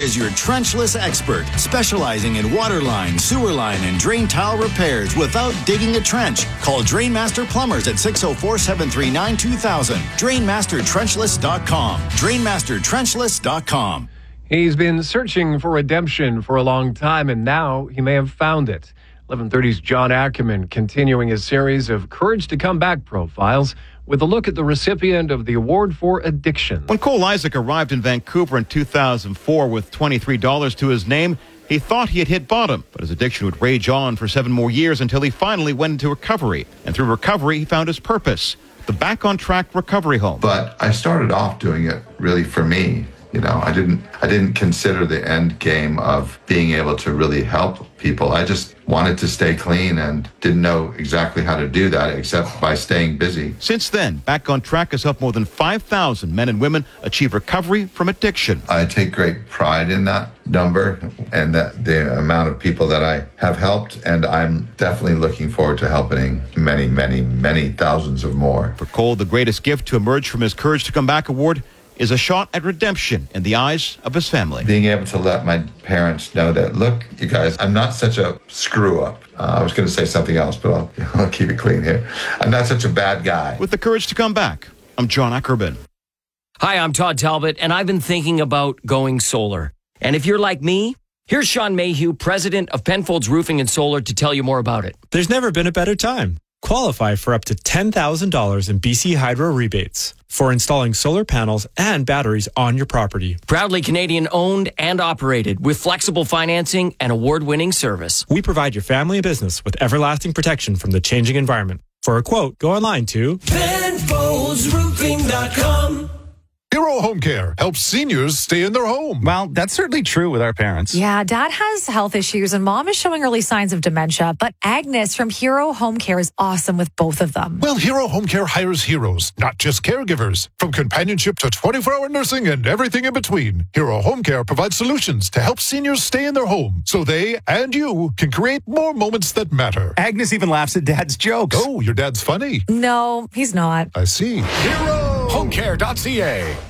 is your trenchless expert, specializing in water line, sewer line, and drain tile repairs without digging a trench. Call Drainmaster Plumbers at 604-739-2000. DrainmasterTrenchless.com. DrainmasterTrenchless.com. He's been searching for redemption for a long time, and now he may have found it. 1130's John Ackerman continuing his series of Courage to Come Back profiles with a look at the recipient of the Award for Addiction. When Cole Isaac arrived in Vancouver in 2004 with $23 to his name, he thought he had hit bottom, but his addiction would rage on for 7 more years until he finally went into recovery. And through recovery, he found his purpose, the Back on Track Recovery Home. But I started off doing it really for me. You know, I didn't consider the end game of being able to really help people. I just wanted to stay clean and didn't know exactly how to do that except by staying busy. Since then, Back on Track has helped more than 5,000 men and women achieve recovery from addiction. I take great pride in that number and that the amount of people that I have helped, and I'm definitely looking forward to helping many, many, many thousands of more. For Cole, the greatest gift to emerge from his Courage to Come Back award is a shot at redemption in the eyes of his family. Being able to let my parents know that, look, you guys, I'm not such a screw-up. I was going to say something else, but I'll keep it clean here. I'm not such a bad guy. With the Courage to Come Back, I'm John Ackerman. Hi, I'm Todd Talbot, and I've been thinking about going solar. And if you're like me, here's Sean Mayhew, president of Penfolds Roofing and Solar, to tell you more about it. There's never been a better time. Qualify for up to $10,000 in BC Hydro rebates for installing solar panels and batteries on your property. Proudly Canadian owned and operated with flexible financing and award-winning service. We provide your family and business with everlasting protection from the changing environment. For a quote, go online to PenfoldsRoofing.com. Hero Home Care helps seniors stay in their home. Well, that's certainly true with our parents. Yeah, Dad has health issues and Mom is showing early signs of dementia, but Agnes from Hero Home Care is awesome with both of them. Well, Hero Home Care hires heroes, not just caregivers. From companionship to 24-hour nursing and everything in between, Hero Home Care provides solutions to help seniors stay in their home so they and you can create more moments that matter. Agnes even laughs at Dad's jokes. Oh, your dad's funny. No, he's not. I see. HeroHomeCare.ca.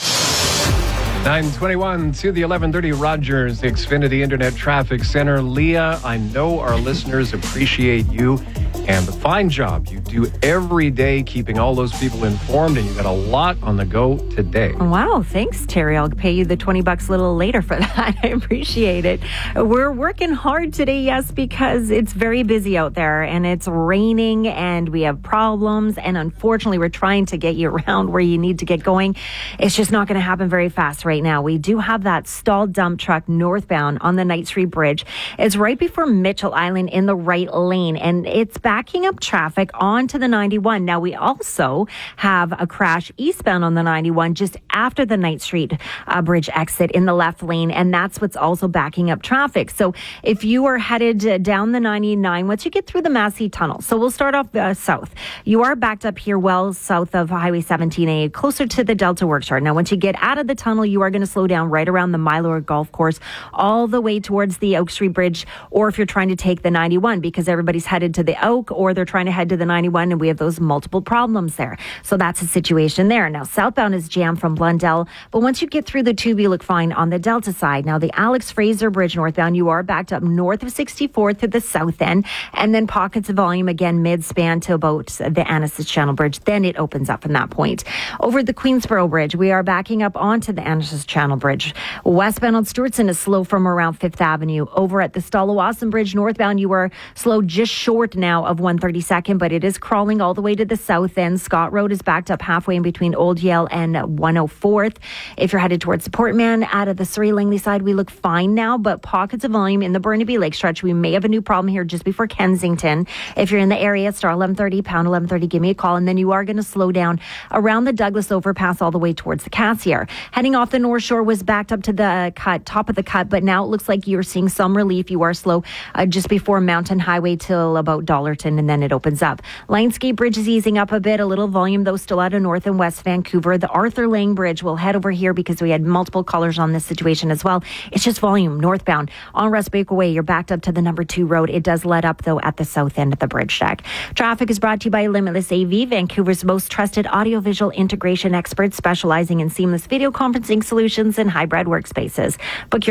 921 to the 1130 Rogers Xfinity Internet Traffic Center. Leah, I know our listeners appreciate you and the fine job you do every day keeping all those people informed, and you got a lot on the go today. Wow, thanks, Terry. I'll pay you the $20 a little later for that. I appreciate it. We're working hard today, yes, because it's very busy out there and it's raining and we have problems, and unfortunately we're trying to get you around where you need to get going. It's just not going to happen very fast right now. We do have that stalled dump truck northbound on the Knight Street Bridge. It's right before Mitchell Island in the right lane, and it's backing up traffic onto the 91. Now, we also have a crash eastbound on the 91 just after the Knight Street Bridge exit in the left lane, and that's what's also backing up traffic. So if you are headed down the 99, once you get through the Massey Tunnel, so we'll start off south. You are backed up here well south of Highway 17A, closer to the Delta Works Yard. Now, once you get out of the tunnel, you are going to slow down right around the Mylor Golf Course, all the way towards the Oak Street Bridge, or if you're trying to take the 91, because everybody's headed to the Oak, or they're trying to head to the 91, and we have those multiple problems there. So that's the situation there. Now, southbound is jammed from Blundell, but once you get through the tube, you look fine on the Delta side. Now, the Alex Fraser Bridge northbound, you are backed up north of 64th to the south end, and then pockets of volume again mid-span to about the Annacis Channel Bridge. Then it opens up from that point. Over the Queensboro Bridge, we are backing up onto the Annacis Channel Bridge. Westbound on Stewartson is slow from around 5th Avenue. Over at the Stallawasam Bridge northbound, you are slow just short now of 132nd, but it is crawling all the way to the south end. Scott Road is backed up halfway in between Old Yale and 104th. If you're headed towards the Portman, out of the Surrey Langley side, we look fine now, but pockets of volume in the Burnaby Lake stretch. We may have a new problem here just before Kensington. If you're in the area, star 1130, pound 1130, give me a call, and then you are going to slow down around the Douglas overpass all the way towards the Cassiar. Heading off the North Shore was backed up to the cut, top of the cut, but now it looks like you're seeing some relief. You are slow just before Mountain Highway till about Dollarton, and then it opens up. Lionsgate Bridge is easing up a bit, a little volume though still out of North and West Vancouver. The Arthur Lang Bridge will head over here because we had multiple callers on this situation as well. It's just volume northbound. On Rustbaker Way, you're backed up to the number 2 road. It does let up though at the south end of the bridge deck. Traffic is brought to you by Limitless AV, Vancouver's most trusted audiovisual integration expert, specializing in seamless video conferencing solutions and hybrid workspaces. Book your